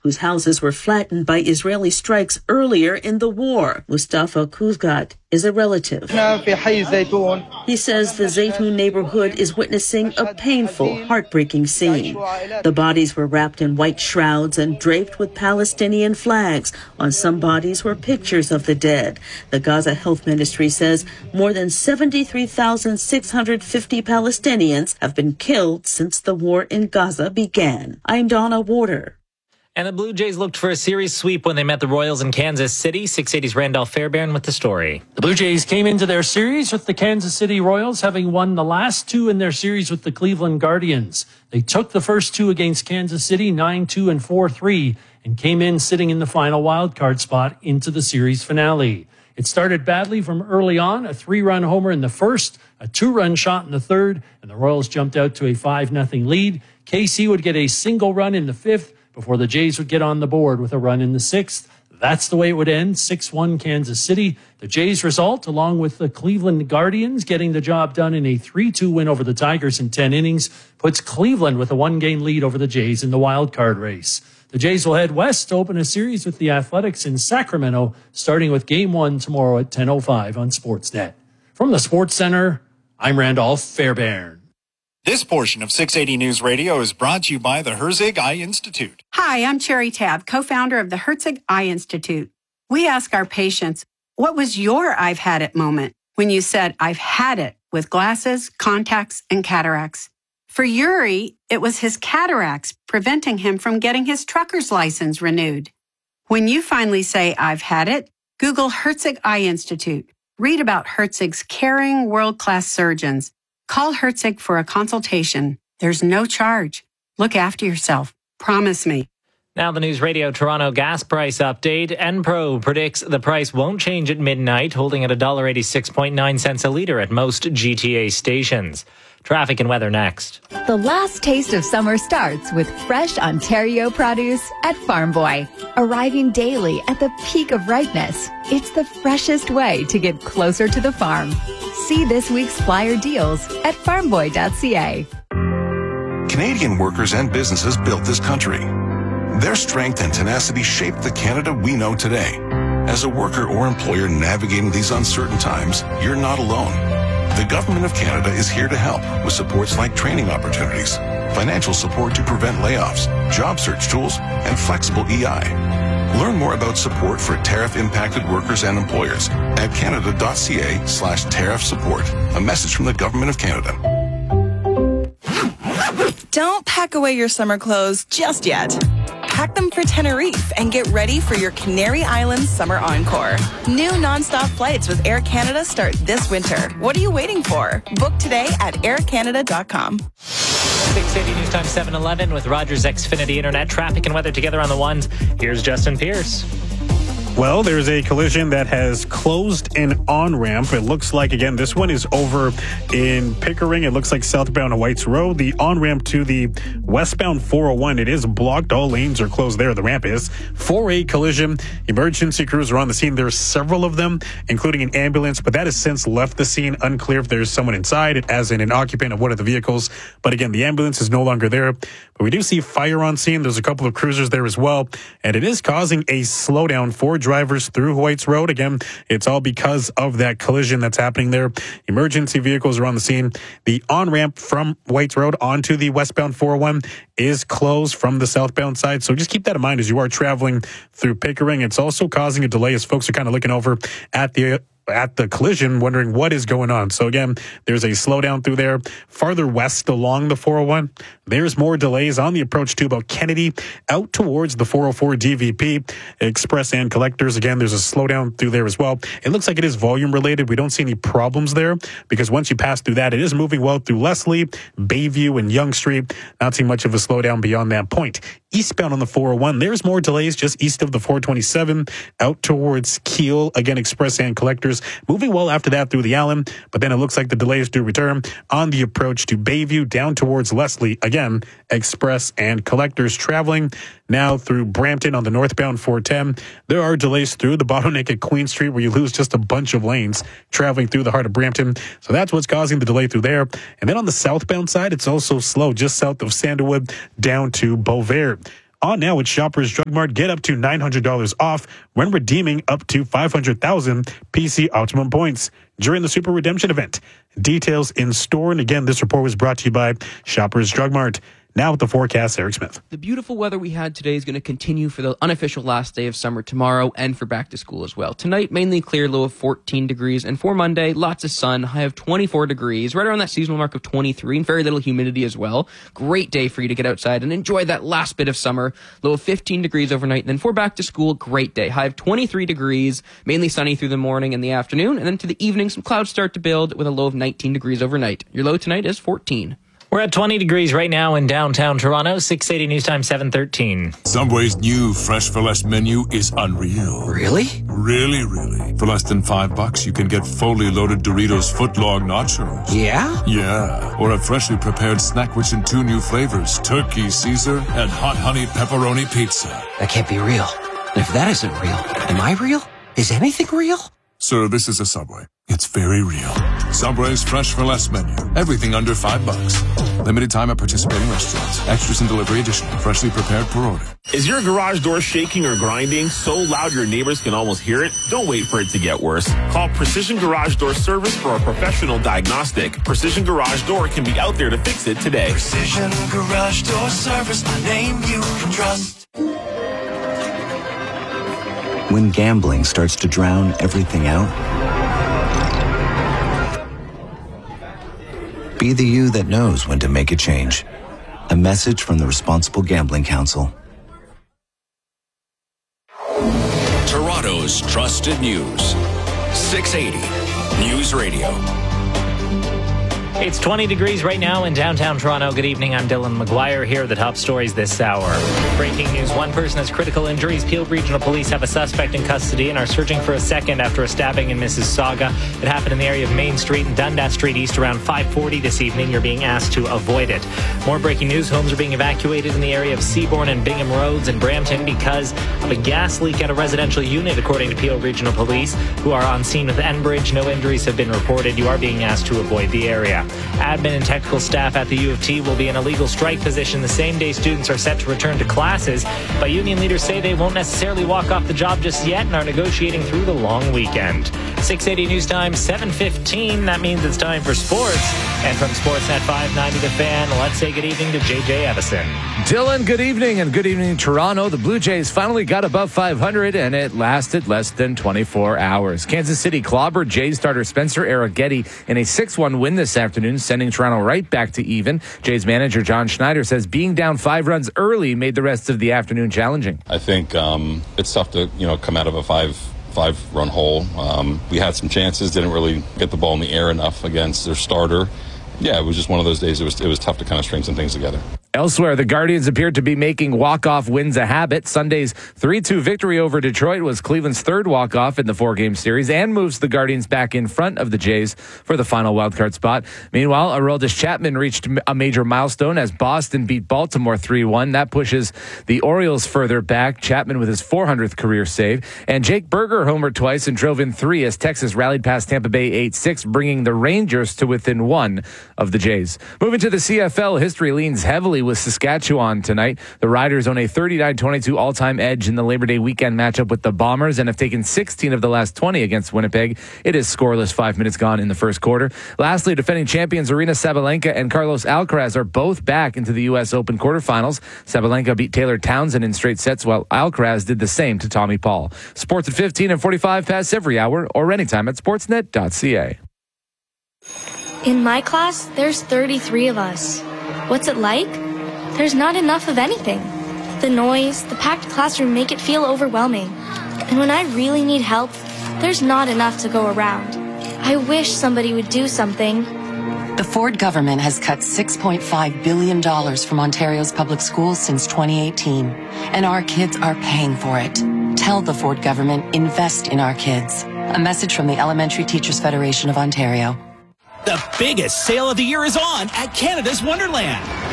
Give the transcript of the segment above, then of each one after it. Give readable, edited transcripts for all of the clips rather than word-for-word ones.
whose houses were flattened by Israeli strikes earlier in the war. Mustafa Kuzgat is a relative. He says the Zaytun neighborhood is witnessing a painful, heartbreaking scene. The bodies were wrapped in white shrouds and draped with Palestinian flags. On some bodies were pictures of the dead. The Gaza Health Ministry says more than 73,650 Palestinians have been killed since the war in Gaza began. I'm Donna Warder. And the Blue Jays looked for a series sweep when they met the Royals in Kansas City. 680's Randolph Fairbairn with the story. The Blue Jays came into their series with the Kansas City Royals, having won the last two in their series with the Cleveland Guardians. They took the first two against Kansas City, 9-2 and 4-3, and came in sitting in the final wildcard spot into the series finale. It started badly from early on, a 3-run homer in the first, a 2-run shot in the third, and the Royals jumped out to a 5-0 lead. KC would get a single run in the fifth before the Jays would get on the board with a run in the sixth. That's the way it would end, 6-1 Kansas City. The Jays result, along with the Cleveland Guardians getting the job done in a 3-2 win over the Tigers in 10 innings, puts Cleveland with a 1-game lead over the Jays in the wild card race. The Jays will head west to open a series with the Athletics in Sacramento, starting with Game 1 tomorrow at 10:05 on Sportsnet. From the Sports Center, I'm Randolph Fairbairn. This portion of 680 News Radio is brought to you by the Herzig Eye Institute. Hi, I'm Cherry Tabb, co-founder of the Herzig Eye Institute. We ask our patients, what was your I've had it moment when you said, I've had it with glasses, contacts, and cataracts? For Yuri, it was his cataracts preventing him from getting his trucker's license renewed. When you finally say, I've had it, Google Herzig Eye Institute. Read about Herzig's caring, world-class surgeons. Call Herzig for a consultation. There's no charge. Look after yourself. Promise me. Now the News Radio Toronto gas price update. Enpro predicts the price won't change at midnight, holding at $1.86.9 a litre at most GTA stations. Traffic and weather next. The last taste of summer starts with fresh Ontario produce at Farm Boy. Arriving daily at the peak of ripeness, it's the freshest way to get closer to the farm. See this week's flyer deals at farmboy.ca. Canadian workers and businesses built this country. Their strength and tenacity shaped the Canada we know today. As a worker or employer navigating these uncertain times, you're not alone. The Government of Canada is here to help with supports like training opportunities, financial support to prevent layoffs, job search tools, and flexible EI. Learn more about support for tariff-impacted workers and employers at canada.ca/tariff support. A message from the Government of Canada. Don't pack away your summer clothes just yet. Pack them for Tenerife and get ready for your Canary Islands summer encore. New nonstop flights with Air Canada start this winter. What are you waiting for? Book today at aircanada.com. 680 News Time 7:11 with Rogers Xfinity Internet. Traffic and weather together on the ones. Here's Justin Pierce. Well, there's a collision that has closed an on-ramp. It looks like, again, this one is over in Pickering. It looks like southbound Whites Road. The on-ramp to the westbound 401, it is blocked. All lanes are closed there. The ramp is. 4A collision. Emergency crews are on the scene. There's several of them, including an ambulance, but that has since left the scene. Unclear if there's someone inside, as in an occupant of one of the vehicles. But again, the ambulance is no longer there. But we do see fire on scene. There's a couple of cruisers there as well. And it is causing a slowdown for drivers through Whites Road. Again, it's all because of that collision that's happening there. Emergency vehicles are on the scene. The on-ramp from Whites Road onto the westbound 401 is closed from the southbound side. So just keep that in mind as you are traveling through Pickering. It's also causing a delay as folks are kind of looking over at the collision, wondering what is going on. So again, there's a slowdown through there. Farther west along the 401, there's more delays on the approach to about Kennedy out towards the 404 DVP Express and Collectors. Again, there's a slowdown through there as well. It looks like it is volume related. We don't see any problems there because once you pass through that, it is moving well through Leslie, Bayview, and Yonge Street. Not seeing much of a slowdown beyond that point. Eastbound on the 401, there's more delays just east of the 427 out towards Keele. Again, Express and Collectors moving well after that through the Allen, but then it looks like the delays do return on the approach to Bayview down towards Leslie. Again, Express and Collectors traveling now through Brampton on the northbound 410. There are delays through the bottleneck at Queen Street where you lose just a bunch of lanes traveling through the heart of Brampton. So that's what's causing the delay through there. And then on the southbound side, it's also slow just south of Sandalwood down to Beauvais. On now at Shoppers Drug Mart, get up to $900 off when redeeming up to 500,000 PC Optimum points during the Super Redemption event. Details in store. And again, this report was brought to you by Shoppers Drug Mart. Now with the forecast, Eric Smith. The beautiful weather we had today is going to continue for the unofficial last day of summer tomorrow and for back to school as well. Tonight, mainly clear, low of 14 degrees. And for Monday, lots of sun, high of 24 degrees, right around that seasonal mark of 23 and very little humidity as well. Great day for you to get outside and enjoy that last bit of summer. Low of 15 degrees overnight. And then for back to school, great day. High of 23 degrees, mainly sunny through the morning and the afternoon. And then to the evening, some clouds start to build with a low of 19 degrees overnight. Your low tonight is 14. We're at 20 degrees right now in downtown Toronto, 680 News Time 7:13. Subway's new Fresh for Less menu is unreal. Really? Really. For less than $5, you can get fully loaded Doritos footlong nachos. Yeah? Yeah. Or a freshly prepared snack rich in 2 new flavors, Turkey Caesar and Hot Honey Pepperoni Pizza. That can't be real. And if that isn't real, am I real? Is anything real? Sir, this is a Subway. It's very real. Subway's Fresh for Less menu. Everything under $5. Limited time at participating restaurants. Extras and delivery additional. Freshly prepared per order. Is your garage door shaking or grinding so loud your neighbors can almost hear it? Don't wait for it to get worse. Call Precision Garage Door Service for a professional diagnostic. Precision Garage Door can be out there to fix it today. Precision Garage Door Service, a name you can trust. When gambling starts to drown everything out, be the you that knows when to make a change. A message from the Responsible Gambling Council. Toronto's trusted news. 680 News Radio. It's 20 degrees right now in downtown Toronto. Good evening. I'm Dylan McGuire. Here are the top stories this hour. Breaking news. One person has critical injuries. Peel Regional Police have a suspect in custody and are searching for a second after a stabbing in Mississauga. It happened in the area of Main Street and Dundas Street East around 5:40 this evening. You're being asked to avoid it. More breaking news. Homes are being evacuated in the area of Seabourn and Bingham Roads in Brampton because of a gas leak at a residential unit, according to Peel Regional Police, who are on scene with Enbridge. No injuries have been reported. You are being asked to avoid the area. Admin and technical staff at the U of T will be in a legal strike position the same day students are set to return to classes, but union leaders say they won't necessarily walk off the job just yet and are negotiating through the long weekend. 680 News Time, 7:15. That means it's time for sports. And from Sportsnet 590 The Fan, let's say good evening to JJ Evison. Dylan, good evening, and good evening, Toronto. The Blue Jays finally got above 500, and it lasted less than 24 hours. Kansas City clobbered Jays starter Spencer Arrighetti in a 6-1 win this afternoon, sending Toronto right back to even. Jays manager John Schneider says being down 5 runs early made the rest of the afternoon challenging. I think it's tough to come out of a five-run hole. We had some chances, didn't really get the ball in the air enough against their starter. Yeah, it was just one of those days. It was tough to kind of string some things together. Elsewhere, the Guardians appeared to be making walk-off wins a habit. Sunday's 3-2 victory over Detroit was Cleveland's third walk-off in the 4-game series and moves the Guardians back in front of the Jays for the final wildcard spot. Meanwhile, Aroldis Chapman reached a major milestone as Boston beat Baltimore 3-1. That pushes the Orioles further back. Chapman with his 400th career save. And Jake Berger homered twice and drove in 3 as Texas rallied past Tampa Bay 8-6, bringing the Rangers to within 1 of the Jays. Moving to the CFL, history leans heavily with Saskatchewan tonight. The Riders own a 39-22 all-time edge in the Labor Day weekend matchup with the Bombers and have taken 16 of the last 20 against Winnipeg. It is scoreless 5 minutes gone in the first quarter. Lastly, defending champions Aryna Sabalenka and Carlos Alcaraz are both back into the U.S. Open quarterfinals. Sabalenka beat Taylor Townsend in straight sets, while Alcaraz did the same to Tommy Paul. Sports at 15 and 45 past every hour or anytime at sportsnet.ca. In my class, there's 33 of us. What's it like? There's not enough of anything. The noise, the packed classroom make it feel overwhelming. And when I really need help, there's not enough to go around. I wish somebody would do something. The Ford government has cut $6.5 billion from Ontario's public schools since 2018. And our kids are paying for it. Tell the Ford government, invest in our kids. A message from the Elementary Teachers Federation of Ontario. The biggest sale of the year is on at Canada's Wonderland.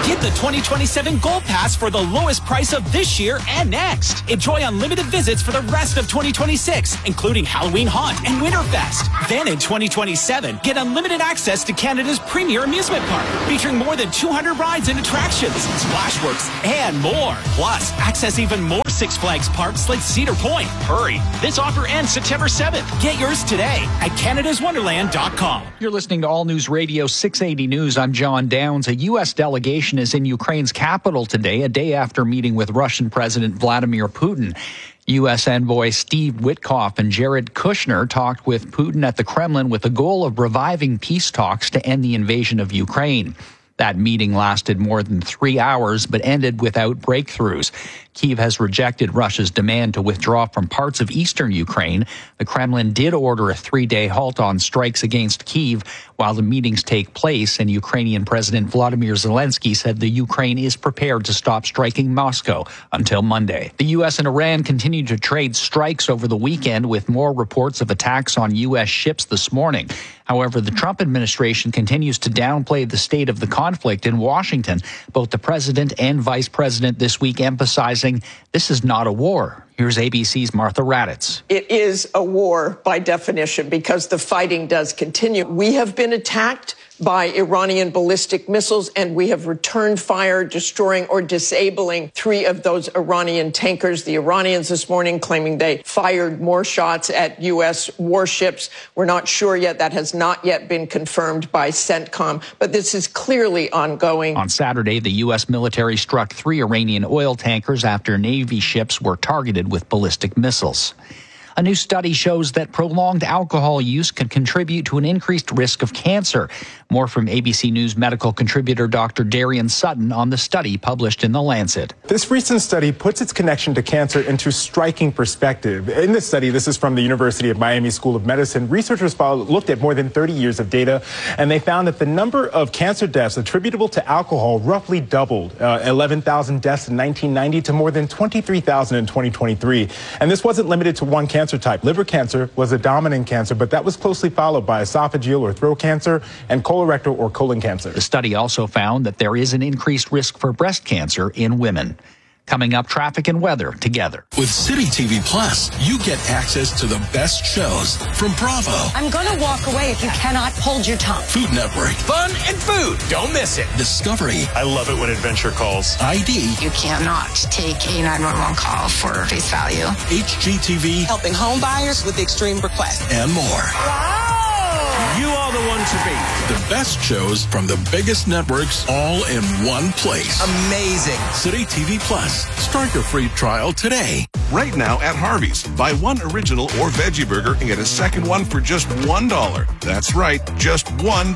Get the 2027 Gold Pass for the lowest price of this year and next. Enjoy unlimited visits for the rest of 2026, including Halloween Haunt and Winterfest. Then in 2027, get unlimited access to Canada's premier amusement park, featuring more than 200 rides and attractions, Splashworks, and more. Plus, access even more Six Flags parks like Cedar Point. Hurry, this offer ends September 7th. Get yours today at canadaswonderland.com. You're listening to All News Radio 680 News. I'm John Downs. A U.S. delegation is in Ukraine's capital today, a day after meeting with Russian President Vladimir Putin. U.S. envoy Steve Witkoff and Jared Kushner talked with Putin at the Kremlin with the goal of reviving peace talks to end the invasion of Ukraine. That meeting lasted more than 3 hours, but ended without breakthroughs. Kyiv has rejected Russia's demand to withdraw from parts of eastern Ukraine. The Kremlin did order a 3-day halt on strikes against Kyiv while the meetings take place, and Ukrainian President Volodymyr Zelensky said the Ukraine is prepared to stop striking Moscow until Monday. The U.S. and Iran continued to trade strikes over the weekend, with more reports of attacks on U.S. ships this morning. However, the Trump administration continues to downplay the state of the conflict in Washington. Both the president and vice president this week emphasizing this is not a war. Here's ABC's Martha Raddatz. It is a war by definition because the fighting does continue. We have been attacked by Iranian ballistic missiles, and we have returned fire, destroying or disabling 3 of those Iranian tankers. The Iranians this morning claiming they fired more shots at U.S. warships. We're not sure yet. That has not yet been confirmed by CENTCOM, but this is clearly ongoing. On Saturday, the U.S. military struck 3 Iranian oil tankers after Navy ships were targeted with ballistic missiles. A new study shows that prolonged alcohol use can contribute to an increased risk of cancer. More from ABC News medical contributor Dr. Darian Sutton on the study published in The Lancet. This recent study puts its connection to cancer into striking perspective. In this study, this is from the University of Miami School of Medicine, researchers looked at more than 30 years of data, and they found that the number of cancer deaths attributable to alcohol roughly doubled, 11,000 deaths in 1990 to more than 23,000 in 2023. And this wasn't limited to one cancer type. Liver cancer was a dominant cancer, but that was closely followed by esophageal or throat cancer and colorectal or colon cancer. The study also found that there is an increased risk for breast cancer in women. Coming up, traffic and weather together. With City TV Plus, you get access to the best shows from Bravo. I'm going to walk away if you cannot hold your tongue. Food Network. Fun and food. Don't miss it. Discovery. I love it when adventure calls. ID. You cannot take a 911 call for face value. HGTV. Helping home buyers with extreme requests. And more. Wow. You are the one to beat. The best shows from the biggest networks all in one place. Amazing. City TV Plus. Start your free trial today. Right now at Harvey's, buy one original or veggie burger and get a second one for just $1. That's right, just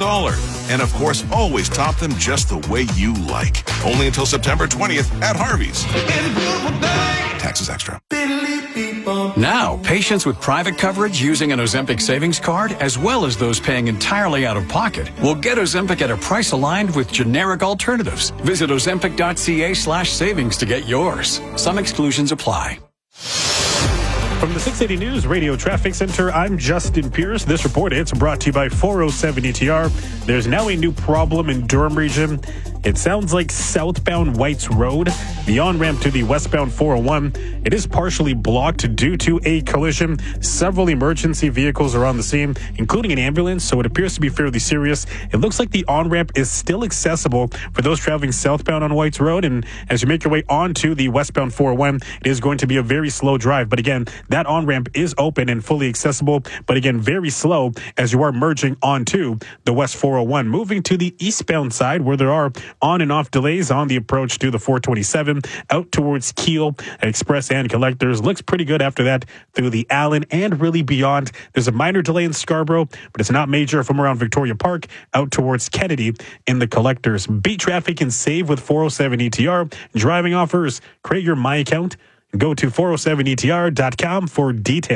$1. And of course, always top them just the way you like. Only until September 20th at Harvey's. Taxes extra. Now, patients with private coverage using an Ozempic savings card, as well as those paying entirely out of pocket, will get Ozempic at a price aligned with generic alternatives. Visit ozempic.ca/savings to get yours. Some exclusions apply. From the 680 News Radio Traffic Center, I'm Justin Pierce. This report is brought to you by 407 ETR. There's now a new problem in Durham region. It sounds like southbound Whites Road, the on-ramp to the westbound 401. It is partially blocked due to a collision. Several emergency vehicles are on the scene, including an ambulance, so it appears to be fairly serious. It looks like the on-ramp is still accessible for those traveling southbound on Whites Road, and as you make your way onto the westbound 401, it is going to be a very slow drive. But again, that on-ramp is open and fully accessible, but again, very slow as you are merging onto the West 401. Moving to the eastbound side, where there are on and off delays on the approach to the 427 out towards Kiel, Express and Collectors. Looks pretty good after that through the Allen and really beyond. There's a minor delay in Scarborough, but it's not major from around Victoria Park out towards Kennedy in the Collectors. Beat traffic and save with 407 ETR. Driving offers. Create your My Account. Go to 407etr.com for details.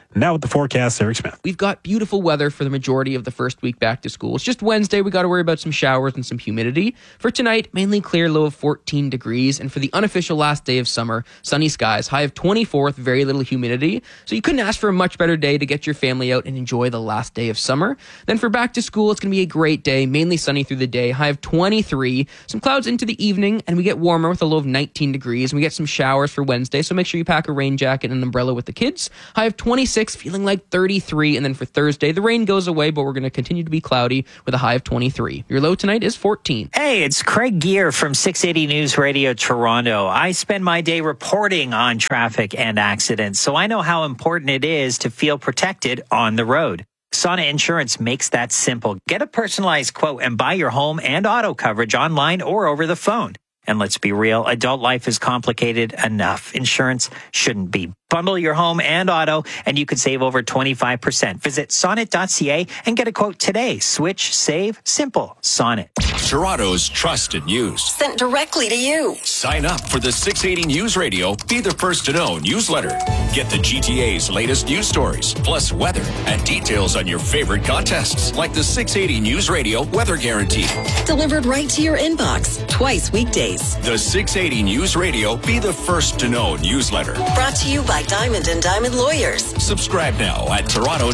Now with the forecast, Eric Smith. We've got beautiful weather for the majority of the first week back to school. It's just Wednesday. We got to worry about some showers and some humidity. For tonight, mainly clear, low of 14 degrees. And for the unofficial last day of summer, sunny skies, high of 24 with very little humidity. So you couldn't ask for a much better day to get your family out and enjoy the last day of summer. Then for back to school, it's going to be a great day, mainly sunny through the day, high of 23. Some clouds into the evening, and we get warmer with a low of 19 degrees. And we get some showers for Wednesday, so make sure you pack a rain jacket and an umbrella with the kids. High of 26, feeling like 33. And then for Thursday, the rain goes away, but we're going to continue to be cloudy with a high of 23. Your low tonight is 14. Hey, it's Craig Gear from 680 News Radio Toronto. I spend my day reporting on traffic and accidents, so I know how important it is to feel protected on the road. Sonnet Insurance makes that simple. Get a personalized quote and buy your home and auto coverage online or over the phone. And let's be real, adult life is complicated enough. Insurance shouldn't be. Bundle your home and auto, and you could save over 25%. Visit sonnet.ca and get a quote today. Switch, save, simple. Sonnet. Toronto's trusted news. Sent directly to you. Sign up for the 680 News Radio Be the First to Know newsletter. Get the GTA's latest news stories, plus weather and details on your favorite contests, like the 680 News Radio Weather Guarantee. Delivered right to your inbox, twice weekdays. The 680 News Radio Be the First to Know newsletter. Brought to you by Diamond and Diamond Lawyers. Subscribe now at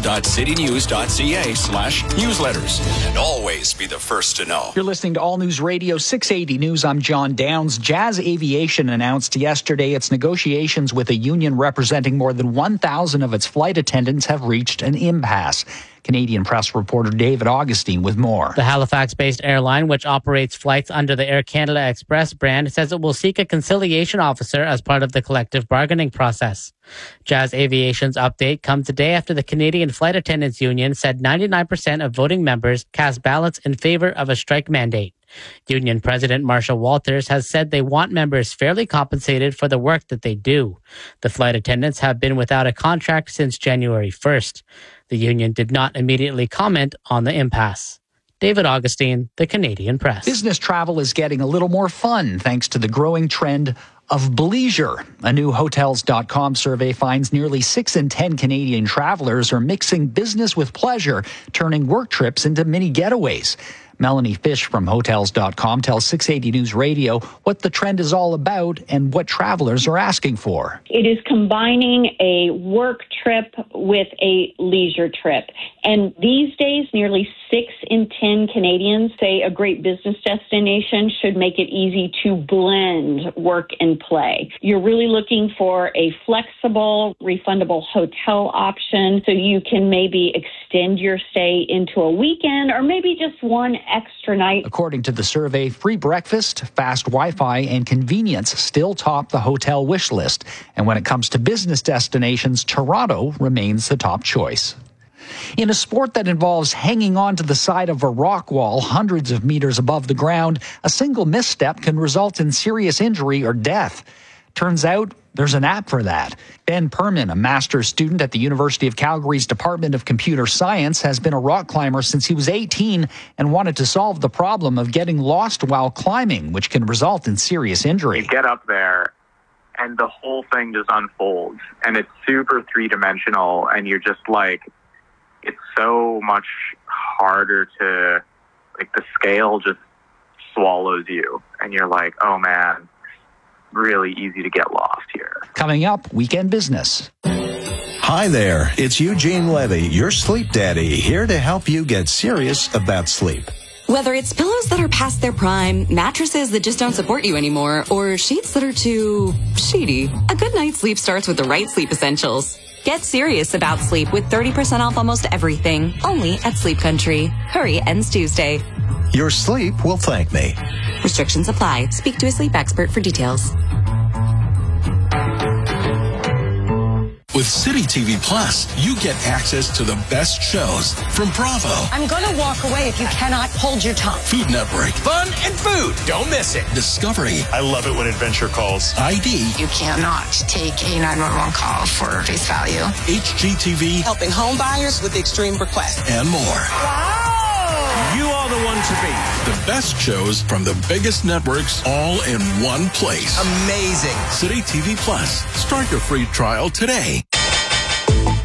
toronto.citynews.ca/newsletters and always be the first to know. You're listening to All News Radio 680 News. I'm John Downs. Jazz Aviation announced yesterday its negotiations with a union representing more than 1,000 of its flight attendants have reached an impasse. Canadian Press reporter David Augustine with more. The Halifax-based airline, which operates flights under the Air Canada Express brand, says it will seek a conciliation officer as part of the collective bargaining process. Jazz Aviation's update comes a day after the Canadian Flight Attendants Union said 99% of voting members cast ballots in favor of a strike mandate. Union President Marsha Walters has said they want members fairly compensated for the work that they do. The flight attendants have been without a contract since January 1st. The union did not immediately comment on the impasse. David Augustine, The Canadian Press. Business travel is getting a little more fun thanks to the growing trend of bleisure. A new Hotels.com survey finds nearly 6 in 10 Canadian travelers are mixing business with pleasure, turning work trips into mini getaways. Melanie Fish from Hotels.com tells 680 News Radio what the trend is all about and what travelers are asking for. It is combining a work trip with a leisure trip. And these days, nearly 6 in 10 Canadians say a great business destination should make it easy to blend work and play. You're really looking for a flexible, refundable hotel option so you can maybe extend your stay into a weekend or maybe just one extra night. According to the survey, free breakfast, fast Wi-Fi, and convenience still top the hotel wish list. And when it comes to business destinations, Toronto remains the top choice. In a sport that involves hanging on to the side of a rock wall hundreds of meters above the ground, a single misstep can result in serious injury or death. Turns out there's an app for that. Ben Perman, a master's student at the University of Calgary's Department of Computer Science, has been a rock climber since he was 18 and wanted to solve the problem of getting lost while climbing, which can result in serious injury. You get up there and the whole thing just unfolds and it's super three-dimensional and you're just like, it's so much harder to, like, the scale just swallows you and you're like, oh man, really easy to get lost here. Coming up, Weekend Business. Hi there, it's Eugene Levy, your sleep daddy, here to help you get serious about sleep. Whether it's pillows that are past their prime, mattresses that just don't support you anymore, or sheets that are too sheety, a good night's sleep starts with the right sleep essentials. Get serious about sleep with 30% off almost everything, only at Sleep Country. Hurry, ends Tuesday. Your sleep will thank me. Restrictions apply. Speak to a sleep expert for details. With City TV Plus, you get access to the best shows from Bravo, I'm going to walk away if you cannot hold your tongue. Food Network, Fun and food. Don't miss it. Discovery, I love it when Adventure calls. ID, You cannot take a 911 call for face value. HGTV, Helping home buyers with extreme requests. and more. You are the one to beat. The best shows from the biggest networks all in one place. Amazing. City TV Plus. Start your free trial today.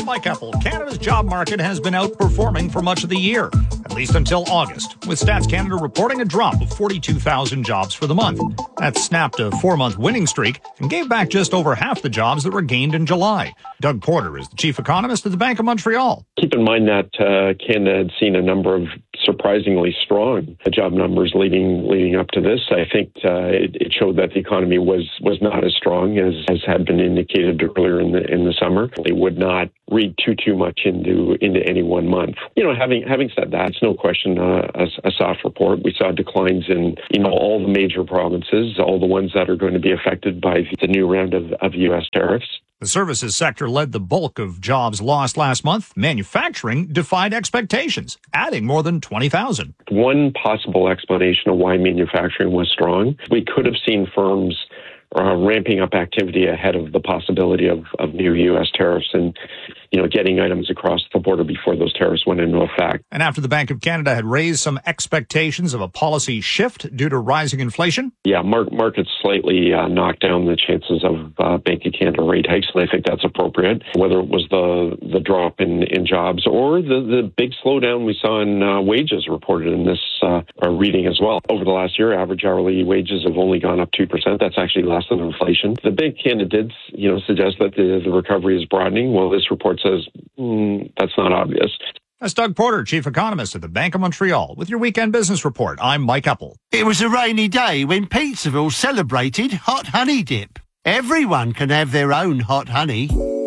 Mike Eppel. Canada's job market has been outperforming for much of the year, at least until August, with Stats Canada reporting a drop of 42,000 jobs for the month. That snapped a 4-month winning streak and gave back just over half the jobs that were gained in July. Doug Porter is the chief economist at the Bank of Montreal. Keep in mind that Canada had seen a number of surprisingly strong job numbers leading up to this. I think it showed that the economy was not as strong as had been indicated earlier in the summer. They would not read too much into any one month. Having said that, it's no question a soft report. We saw declines in all the major provinces, all the ones that are going to be affected by the new round of U.S. tariffs. The services sector led the bulk of jobs lost last month. Manufacturing defied expectations, adding more than 20,000. One possible explanation of why manufacturing was strong, we could have seen firms ramping up activity ahead of the possibility of new U.S. tariffs and, getting items across the border before those tariffs went into effect. And after the Bank of Canada had raised some expectations of a policy shift due to rising inflation? Yeah, markets slightly knocked down the chances of Bank of Canada rate hikes, and I think that's appropriate. Whether it was the drop in jobs or the big slowdown we saw in wages reported in this reading as well. Over the last year, average hourly wages have only gone up 2%. That's actually less than inflation. The Bank of Canada did, suggest that the recovery is broadening. Well, this report says that's not obvious. That's Doug Porter, chief economist at the Bank of Montreal, with your weekend business report. I'm Mike Eppel. It was a rainy day when Pizzaville celebrated Hot Honey Dip. Everyone can have their own hot honey.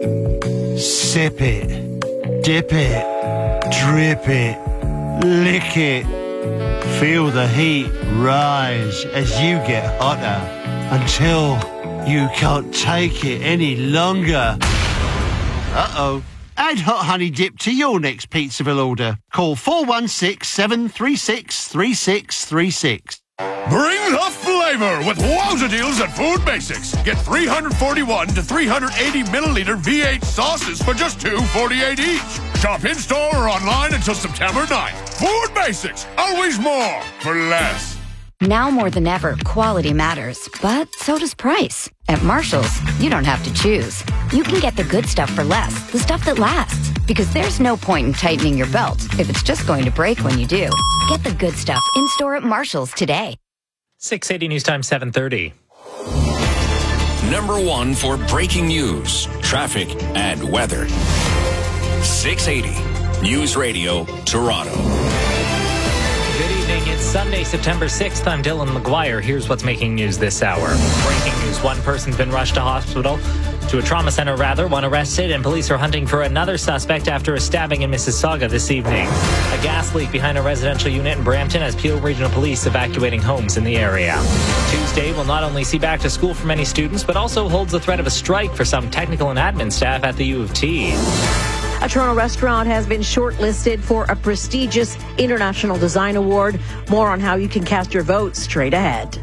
Sip it, dip it, drip it, lick it. Feel the heat rise as you get hotter until you can't take it any longer. Uh-oh. Add Hot Honey Dip to your next Pizzaville order. Call 416-736-3636. Bring the flavor with wowza deals at Food Basics. Get 341 to 380 milliliter V8 sauces for just $2.48 each. Shop in-store or online until September 9th. Food Basics, always more for less. Now more than ever, quality matters, but so does price. At Marshall's, you don't have to choose. You can get the good stuff for less, the stuff that lasts. Because there's no point in tightening your belt if it's just going to break when you do. Get the good stuff in-store at Marshall's today. 680 News Time 7:30. Number 1 for breaking news, traffic, and weather. 680 News Radio, Toronto. Good evening. It's Sunday, September 6th. I'm Dylan McGuire. Here's what's making news this hour. Breaking news. One person's been rushed to a trauma center, one arrested, and police are hunting for another suspect after a stabbing in Mississauga this evening. A gas leak behind a residential unit in Brampton has Peel Regional Police evacuating homes in the area. Tuesday will not only see back to school for many students, but also holds the threat of a strike for some technical and admin staff at the U of T. A Toronto restaurant has been shortlisted for a prestigious International Design Award. More on how you can cast your vote straight ahead.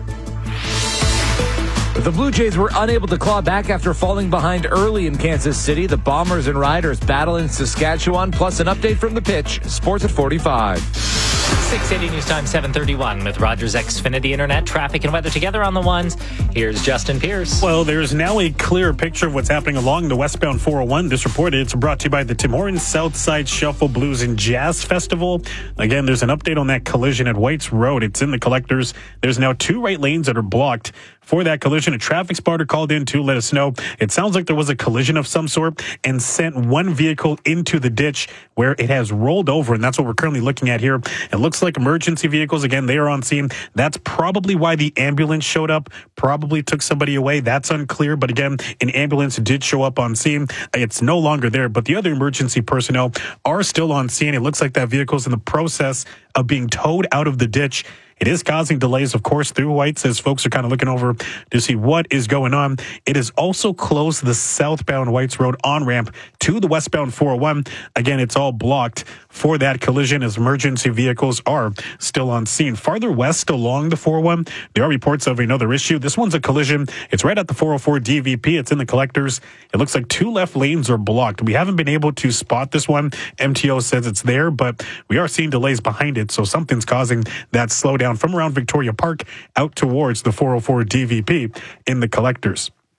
The Blue Jays were unable to claw back after falling behind early in Kansas City. The Bombers and Riders battle in Saskatchewan, plus an update from the pitch. Sports at 45. 680 News Time 7:31 with Rogers Xfinity Internet, traffic and weather together on the ones. Here's Justin Pierce. Well, there's now a clear picture of what's happening along the westbound 401. This report, it's brought to you by the Tim Hortons Southside Shuffle Blues and Jazz Festival. Again, there's an update on that collision at Whites Road. It's in the collectors. There's now 2 right lanes that are blocked for that collision. A traffic spotter called in to let us know. It sounds like there was a collision of some sort and sent one vehicle into the ditch where it has rolled over, and that's what we're currently looking at here. It looks like emergency vehicles, again, they are on scene. That's probably why the ambulance showed up, probably took somebody away. That's unclear, but again, an ambulance did show up on scene. It's no longer there, but the other emergency personnel are still on scene. It looks like that vehicle's in the process of being towed out of the ditch. It is causing delays, of course, through Whites as folks are kind of looking over to see what is going on. It has also closed the southbound Whites Road on-ramp to the westbound 401. Again, it's all blocked for that collision as emergency vehicles are still on scene. Farther west along the 401, there are reports of another issue. This one's a collision. It's right at the 404 DVP. It's in the collectors. It looks like 2 left lanes are blocked. We haven't been able to spot this one. MTO says it's there, but we are seeing delays behind it, so something's causing that slowdown from around Victoria Park out towards the 404 DVP in the collectors.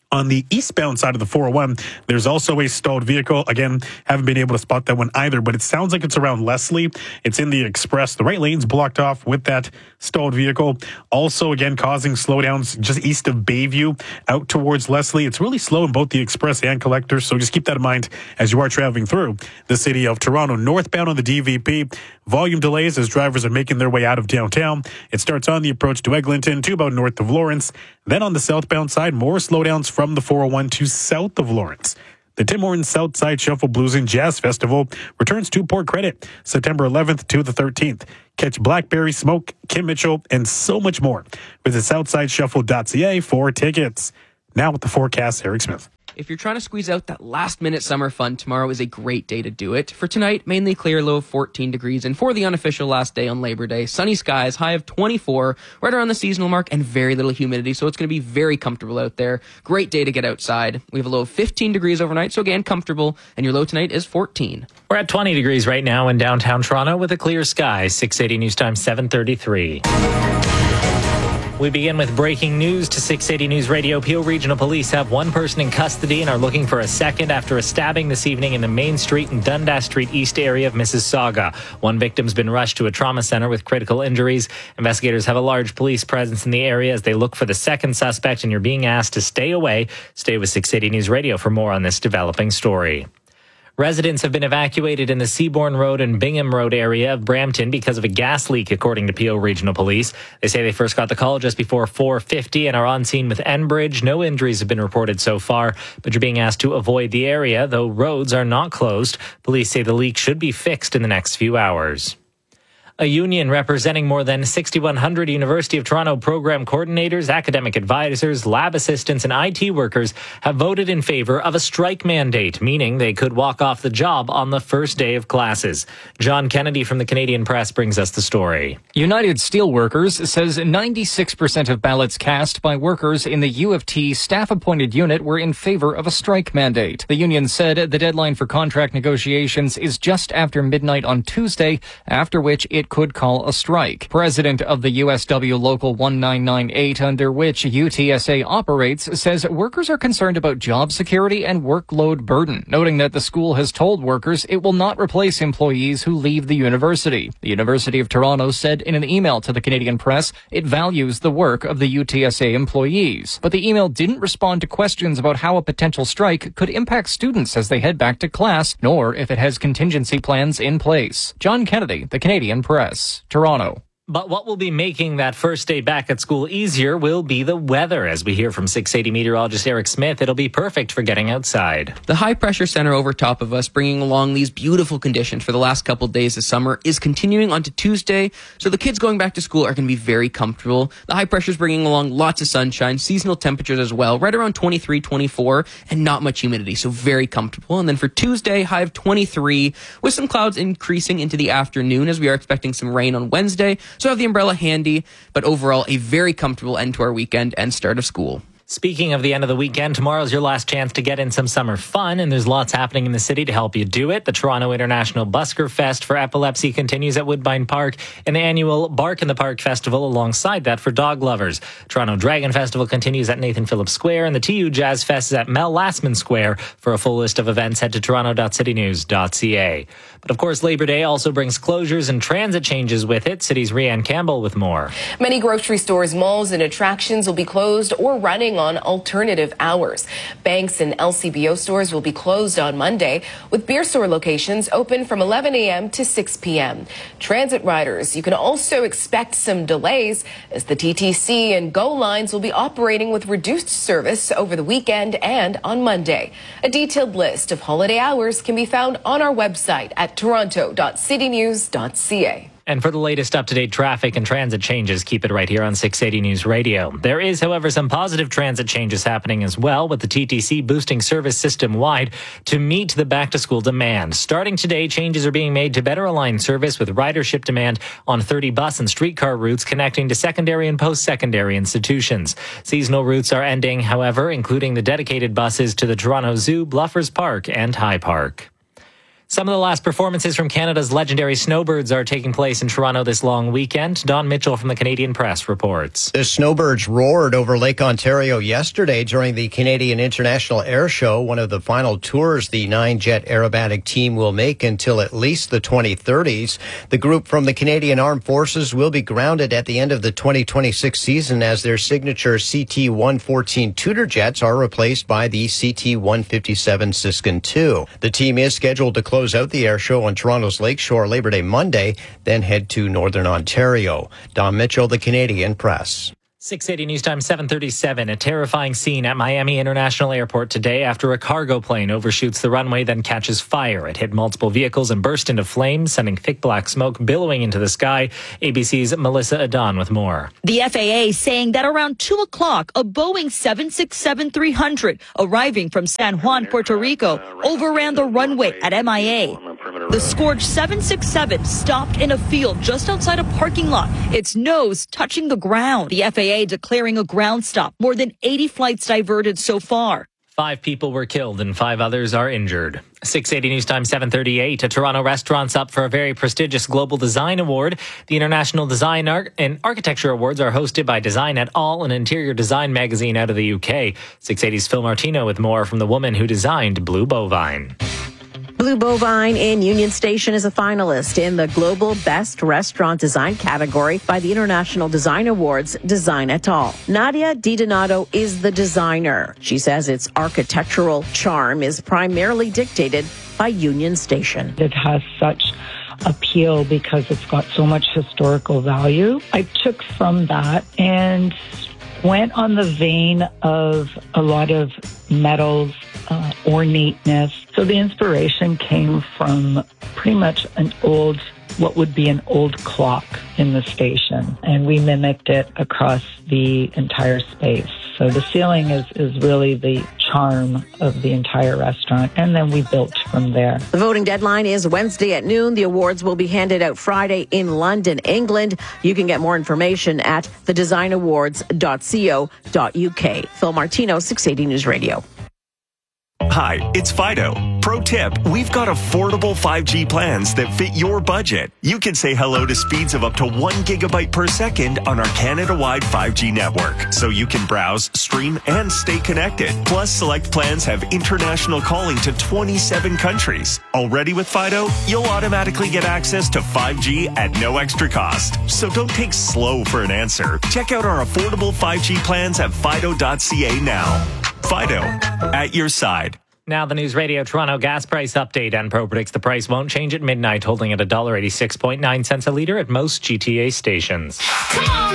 On the eastbound side of the 401, there's also a stalled vehicle. Again, haven't been able to spot that one either, but it sounds like it's around Leslie. It's in the express. The right lane's blocked off with that stalled vehicle. Also, again, causing slowdowns just east of Bayview out towards Leslie. It's really slow in both the express and collector, so just keep that in mind as you are traveling through the city of Toronto. Northbound on the DVP, volume delays as drivers are making their way out of downtown. It starts on the approach to Eglinton to about north of Lawrence. Then on the southbound side, more slowdowns from the 401 to south of Lawrence. The Tim Hortons Southside Shuffle Blues and Jazz Festival returns to Port Credit September 11th to the 13th. Catch Blackberry Smoke, Kim Mitchell, and so much more. Visit SouthsideShuffle.ca for tickets. Now with the forecast, Eric Smith. If you're trying to squeeze out that last-minute summer fun, tomorrow is a great day to do it. For tonight, mainly clear, low of 14 degrees. And for the unofficial last day on Labor Day, sunny skies, high of 24, right around the seasonal mark, and very little humidity, so it's going to be very comfortable out there. Great day to get outside. We have a low of 15 degrees overnight, so again, comfortable. And your low tonight is 14. We're at 20 degrees right now in downtown Toronto with a clear sky. 680 News Time, 7:33. We begin with breaking news to 680 News Radio. Peel Regional Police have one person in custody and are looking for a second after a stabbing this evening in the Main Street and Dundas Street East area of Mississauga. One victim's been rushed to a trauma center with critical injuries. Investigators have a large police presence in the area as they look for the second suspect, and you're being asked to stay away. Stay with 680 News Radio for more on this developing story. Residents have been evacuated in the Seabourn Road and Bingham Road area of Brampton because of a gas leak, according to Peel Regional Police. They say they first got the call just before 4:50 and are on scene with Enbridge. No injuries have been reported so far, but you're being asked to avoid the area, though roads are not closed. Police say the leak should be fixed in the next few hours. A union representing more than 6,100 University of Toronto program coordinators, academic advisors, lab assistants, and IT workers have voted in favor of a strike mandate, meaning they could walk off the job on the first day of classes. John Kennedy from the Canadian Press brings us the story. United Steelworkers says 96% of ballots cast by workers in the U of T staff-appointed unit were in favor of a strike mandate. The union said the deadline for contract negotiations is just after midnight on Tuesday, after which it could call a strike. President of the USW Local 1998, under which UTSA operates, says workers are concerned about job security and workload burden, noting that the school has told workers it will not replace employees who leave the university. The University of Toronto said in an email to the Canadian Press it values the work of the UTSA employees. But the email didn't respond to questions about how a potential strike could impact students as they head back to class, nor if it has contingency plans in place. John Kennedy, the Canadian Press. Toronto. But what will be making that first day back at school easier will be the weather. As we hear from 680 meteorologist Eric Smith, it'll be perfect for getting outside. The high pressure center over top of us, bringing along these beautiful conditions for the last couple days of summer, is continuing onto Tuesday. So the kids going back to school are going to be very comfortable. The high pressure is bringing along lots of sunshine, seasonal temperatures as well, right around 23, 24, and not much humidity. So very comfortable. And then for Tuesday, high of 23, with some clouds increasing into the afternoon as we are expecting some rain on Wednesday. So have the umbrella handy, but overall a very comfortable end to our weekend and start of school. Speaking of the end of the weekend, tomorrow's your last chance to get in some summer fun, and there's lots happening in the city to help you do it. The Toronto International Busker Fest for Epilepsy continues at Woodbine Park, and the annual Bark in the Park Festival alongside that for dog lovers. Toronto Dragon Festival continues at Nathan Phillips Square, and the TU Jazz Fest is at Mel Lastman Square. For a full list of events, head to toronto.citynews.ca. But of course, Labor Day also brings closures and transit changes with it. City's Rianne Campbell with more. Many grocery stores, malls, and attractions will be closed or running on alternative hours. Banks and LCBO stores will be closed on Monday, with beer store locations open from 11 a.m. to 6 p.m. Transit riders, you can also expect some delays as the TTC and GO lines will be operating with reduced service over the weekend and on Monday. A detailed list of holiday hours can be found on our website at toronto.citynews.ca. And for the latest up-to-date traffic and transit changes, keep it right here on 680 News Radio. There is, however, some positive transit changes happening as well, with the TTC boosting service system-wide to meet the back-to-school demand. Starting today, changes are being made to better align service with ridership demand on 30 bus and streetcar routes connecting to secondary and post-secondary institutions. Seasonal routes are ending, however, including the dedicated buses to the Toronto Zoo, Bluffers Park, and High Park. Some of the last performances from Canada's legendary snowbirds are taking place in Toronto this long weekend. Don Mitchell from the Canadian Press reports. The snowbirds roared over Lake Ontario yesterday during the Canadian International Air Show, one of the final tours the 9-jet aerobatic team will make until at least the 2030s. The group from the Canadian Armed Forces will be grounded at the end of the 2026 season as their signature CT-114 Tudor jets are replaced by the CT-157 Siskin II. The team is scheduled to close out the air show on Toronto's Lakeshore Labor Day Monday, then head to Northern Ontario. Don Mitchell, the Canadian Press. 680 News Time 7:37. A terrifying scene at Miami International Airport today after a cargo plane overshoots the runway, then catches fire. It hit multiple vehicles and burst into flames, sending thick black smoke billowing into the sky. ABC's Melissa Adon with more. The FAA saying that around 2 o'clock, a Boeing 767-300 arriving from San Juan, Puerto Rico, overran the runway at MIA. The scourged 767 stopped in a field just outside a parking lot, its nose touching the ground. The FAA declaring a ground stop. More than 80 flights diverted so far. 5 people were killed and 5 others are injured. 680 News Time 7:38. A Toronto restaurant's up for a very prestigious Global Design Award. The International Design and Architecture Awards are hosted by Design et al., an interior design magazine out of the UK. 680's Phil Martino with more from the woman who designed Blue Bovine. Blue Bovine in Union Station is a finalist in the Global Best Restaurant Design category by the International Design Awards Design et al. Nadia DiDonato is the designer. She says its architectural charm is primarily dictated by Union Station. It has such appeal because it's got so much historical value. I took from that and went on the vein of a lot of metals, ornateness. So the inspiration came from pretty much what would be an old clock in the station. And we mimicked it across the entire space. So the ceiling is really the charm of the entire restaurant. And then we built from there. The voting deadline is Wednesday at noon. The awards will be handed out Friday in London, England. You can get more information at thedesignawards.co.uk. Phil Martino, 680 News Radio. Hi, it's Fido. Pro tip, we've got affordable 5G plans that fit your budget. You can say hello to speeds of up to 1 gigabyte per second on our Canada-wide 5G network, so you can browse, stream, and stay connected. Plus, select plans have international calling to 27 countries. Already with Fido, you'll automatically get access to 5G at no extra cost. So don't take slow for an answer. Check out our affordable 5G plans at fido.ca now. Fido, at your side. Now the News Radio Toronto gas price update. Enpro predicts the price won't change at midnight, holding at $1.86.9 a litre at most GTA stations.